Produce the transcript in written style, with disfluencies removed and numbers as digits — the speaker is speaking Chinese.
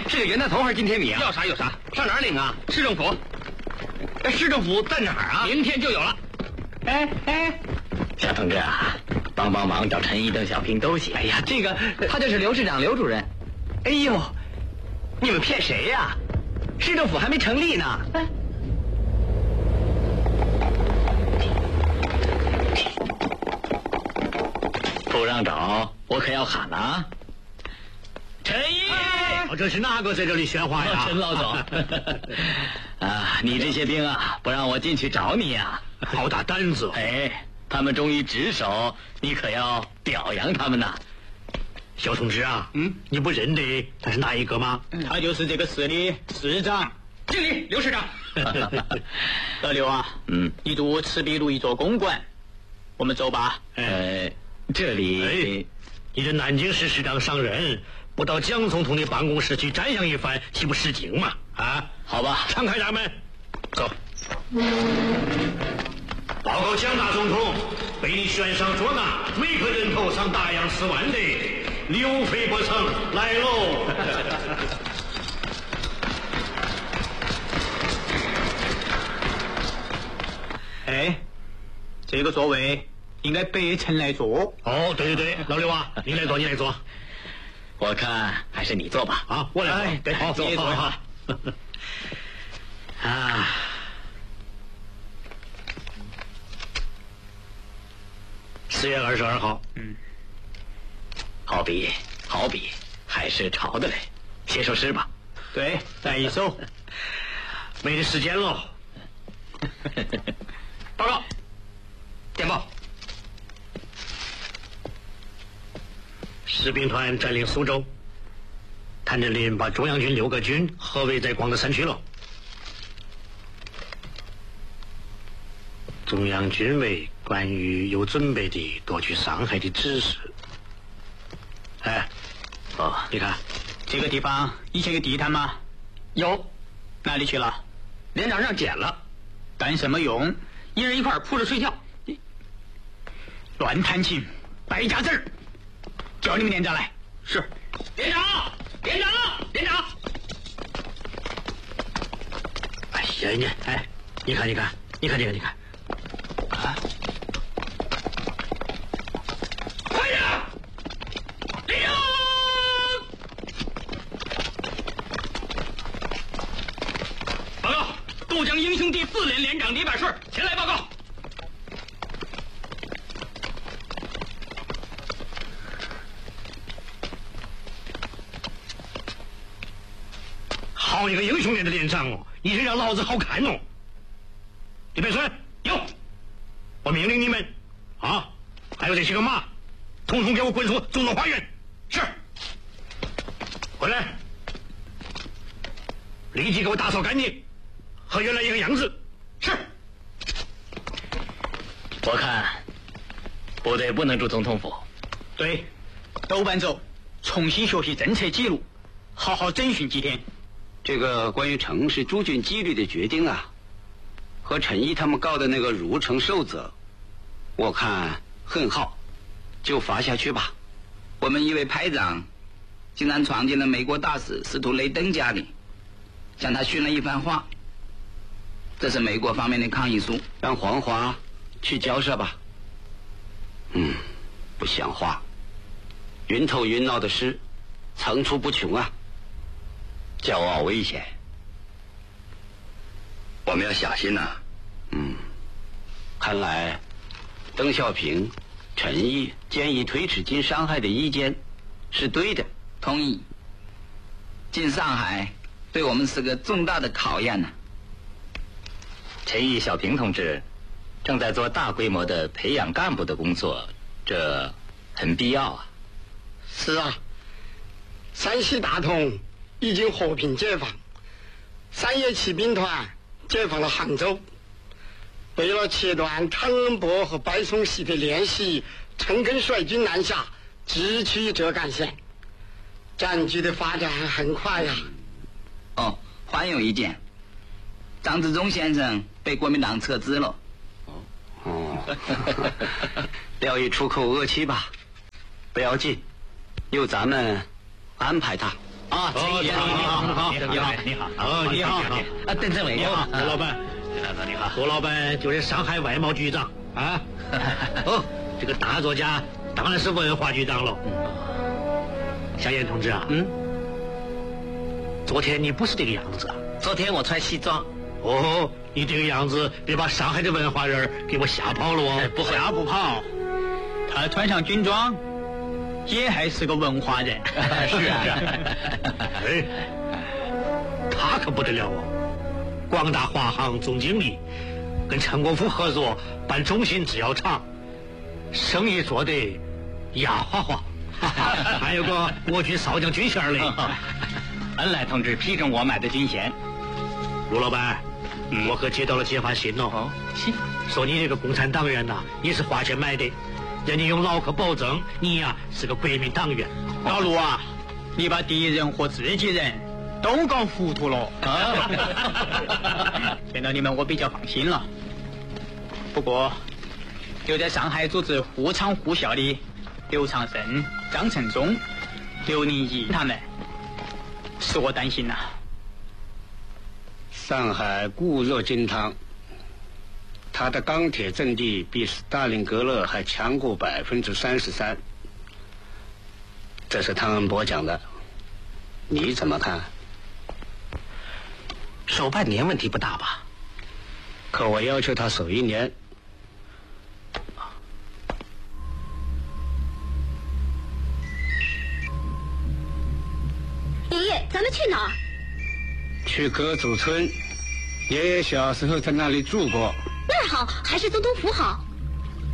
是个袁大头还是金铁米啊？ 要啥有啥， 上哪儿领啊？ 市政府。 市政府在哪儿啊？ 明天就有了。 小同志啊，帮忙找陈毅、邓小平都行。 哎呀，这个他就是刘市长刘主任。哎呦，你们骗谁呀？市政府还没成立呢。 不让找，我可要喊了啊！陈毅， 这是哪个在这里喧哗呀？ 陈老总。啊，你这些兵啊，不让我进去找你呀？ 好大胆子！ 哎，他们忠于职守，你可要表扬他们呐。 小同志啊，你不认得他是哪一个吗？ 他就是这个市的市长。经理，刘市长。老刘啊，你住赤壁路一座公馆，我们走吧。 这里， 你这南京市市长上任，不到蒋总统的办公室去瞻仰一番，岂不失敬吗？啊， 好吧， 敞开大门，走。报告蒋大总统，被你悬赏捉拿，每个人头上大洋4万的刘肥不成来喽。 这个座位应该北辰来坐。 哦，对，老刘啊，你来坐。 我看还是你坐吧。 啊，我来坐。 对， 好， 你也坐哈。啊，4月22号。 好笔，还是潮的嘞。写首诗吧。 对，来一首。 没得时间了。 报告，电报。 士兵团占领苏州，谭震林把中央军6个军合围在广德山区了。中央军委关于有准备的夺取上海的指示。你看这个地方以前有地毯吗？ 有， 哪里去了？ 连长让捡了， 干什么用？ 一人一块铺着睡觉。 乱弹琴，败家子儿！叫你们连长来。 是。 连长！ 哎呀，你看这个，你看。 啊！快点！连长！报告，渡江英雄第4连连长李百顺前来报告。 好一个英雄连的连长哦！你是让老子好看哦！李百顺，有，我命令你们啊，还有这些个马，统统给我滚出总统花园！是。回来，立即给我打扫干净，和原来一个样子。是。 我看部队不能住总统府。 对，都搬走，重新学习政策记录，好好整训几天。 这个关于城市驻军纪律的决定啊，和陈毅他们搞的那个入城守则，我看很好，就发下去吧。 我们一位排长竟然闯进了美国大使司徒雷登家里，向他训了一番话。这是美国方面的抗议书， 让黄华去交涉吧。不像话，晕头晕脑的事层出不穷啊，骄傲危险，我们要小心呐。看来邓小平、陈毅建议推迟进上海的意见是对的。 同意。进上海对我们是个重大的考验呢。 陈毅、小平同志正在做大规模的培养干部的工作，这很必要啊。 是啊，山西大同已经和平解放，3野骑兵团解放了杭州。为了切断长恩伯和白崇禧的联系，陈赓率军南下，直取浙赣线。战局的发展很快呀。 还有一件，张自忠先生被国民党撤资了。 廖一出口恶气吧，不要紧，由咱们安排他。 啊，陈毅，你好， 你好， 邓政委， 你好，罗老板， 你好， 罗老板就是上海外贸局长啊。这个大作家当然是文化局长了。夏言同志啊，昨天你不是这个样子啊。 昨天我穿西装。 哦，你这个样子别把上海的文化人给我吓跑了哦。 不吓不跑，他穿上军装也还是个文化人。 是啊。 哎，他可不得了哦！广大华航总经理跟陈国富合作办中信制药厂，生意做得呀哗哗。还有个国军少将军衔嘞。 恩来同志批准我买的军衔。 卢老板，我可接到了揭发信哦。 信说你这个共产党员呐，你是花钱买的，人家用脑壳保证你呀是个国民党员。 老卢啊，你把敌人和自己人都搞糊涂了。见到你们我比较放心了。不过留在上海组织护厂护校的刘长胜、张承忠、刘宁义他们，使我担心呐。 上海固若金汤，它的钢铁阵地比斯大林格勒还强过33%，这是汤恩伯讲的，你怎么看？ 守半年问题不大吧？ 可我要求他守1年。 爷爷，咱们去哪儿？ 去歌祖村，爷爷小时候在那里住过。 那儿好还是总统府好？